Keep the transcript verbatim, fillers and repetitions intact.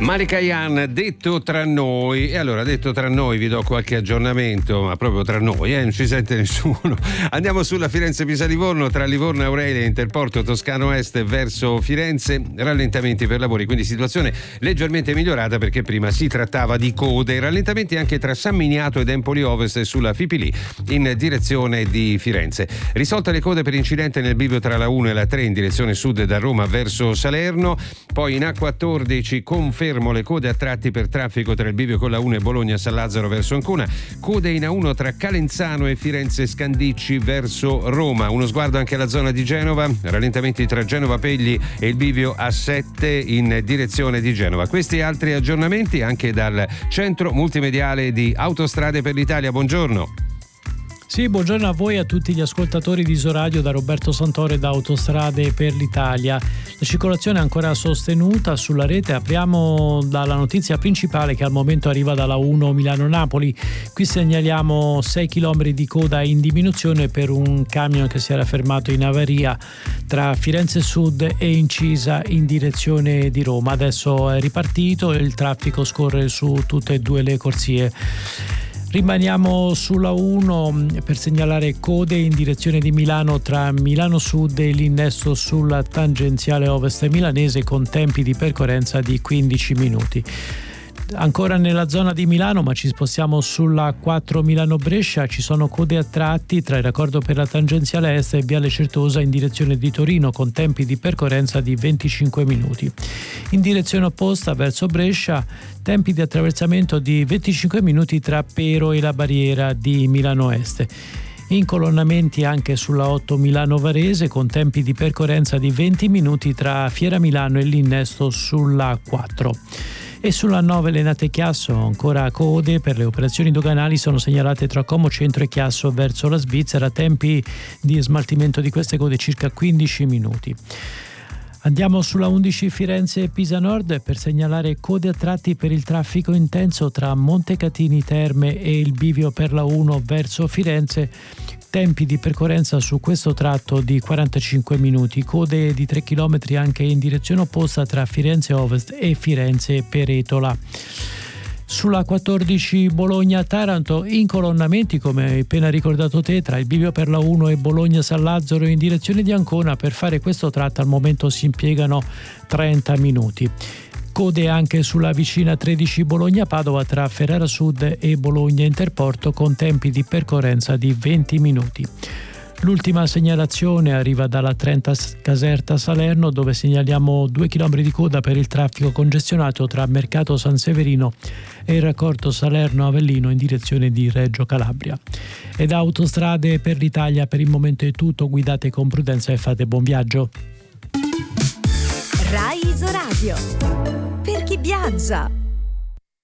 Malika Ayane, detto tra noi. E allora, detto tra noi, vi do qualche aggiornamento, ma proprio tra noi, eh, non ci sente nessuno. Andiamo sulla Firenze-Pisa-Livorno, tra Livorno e Aurelia, Interporto Toscano Est verso Firenze, rallentamenti per lavori, quindi situazione leggermente migliorata perché prima si trattava di code. Rallentamenti anche tra San Miniato ed Empoli Ovest e sulla Fipili in direzione di Firenze. Risolte le code per incidente nel bivio tra la uno e la tre in direzione sud da Roma verso Salerno. Poi in A quattordici confermo le code a tratti per traffico tra il bivio con la uno e Bologna San Lazzaro verso Ancona. Code in A uno tra Calenzano e Firenze Scandicci verso Roma. Uno sguardo anche alla zona di Genova, rallentamenti tra Genova Pegli e il bivio A sette in direzione di Genova. Questi e altri aggiornamenti anche dal centro multimediale di Autostrade per l'Italia. Buongiorno. Sì, buongiorno a voi e a tutti gli ascoltatori di Isoradio da Roberto Santore da Autostrade per l'Italia. La circolazione è ancora sostenuta sulla rete. Apriamo dalla notizia principale che al momento arriva dalla uno Milano-Napoli. Qui segnaliamo sei chilometri di coda in diminuzione per un camion che si era fermato in avaria tra Firenze Sud e Incisa in direzione di Roma. Adesso è ripartito e il traffico scorre su tutte e due le corsie. Rimaniamo sulla uno per segnalare code in direzione di Milano tra Milano Sud e l'innesto sulla tangenziale ovest milanese con tempi di percorrenza di quindici minuti. Ancora nella zona di Milano, ma ci spostiamo sulla quattro Milano-Brescia, ci sono code a tratti tra il raccordo per la tangenziale est e Viale Certosa in direzione di Torino con tempi di percorrenza di venticinque minuti. In direzione opposta verso Brescia, tempi di attraversamento di venticinque minuti tra Pero e la barriera di Milano Est. Incolonnamenti anche sulla otto Milano-Varese con tempi di percorrenza di venti minuti tra Fiera Milano e l'innesto sulla quattro. E sulla nove Lenate Chiasso ancora code per le operazioni doganali sono segnalate tra Como Centro e Chiasso verso la Svizzera, tempi di smaltimento di queste code circa quindici minuti. Andiamo sulla undici Firenze e Pisa Nord per segnalare code a tratti per il traffico intenso tra Montecatini Terme e il bivio per la uno verso Firenze. Tempi di percorrenza su questo tratto di quarantacinque minuti, code di tre chilometri anche in direzione opposta tra Firenze Ovest e Firenze Peretola. Sulla quattordici Bologna-Taranto, incolonnamenti come hai appena ricordato te tra il bivio per la uno e Bologna San Lazzaro in direzione di Ancona. Per fare questo tratto al momento si impiegano trenta minuti. Code anche sulla vicina tredici Bologna-Padova tra Ferrara Sud e Bologna Interporto con tempi di percorrenza di venti minuti. L'ultima segnalazione arriva dalla trenta Caserta Salerno, dove segnaliamo due chilometri di coda per il traffico congestionato tra Mercato San Severino e il raccordo Salerno-Avellino in direzione di Reggio Calabria. E da Autostrade per l'Italia per il momento è tutto, guidate con prudenza e fate buon viaggio. Rai Isoradio, per chi viaggia.